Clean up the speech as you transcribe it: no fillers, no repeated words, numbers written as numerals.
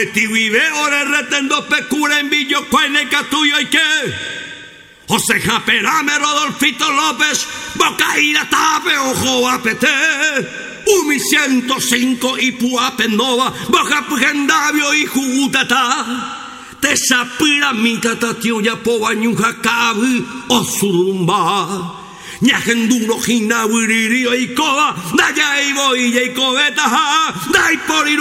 Ti vive ore retendo pecura en Villo Cuene Catuyo y qué. José Japerame Rodolfito López, Bocaíra Tape Ojo Apete. Umi 105 y Puapenova, Boja Pugendavio y Jugutata. Tesapira mita tatioya pobañuja cabi osurumba. Ñagenduro gina wiririo y coba, daya y boy y cobeta, dai por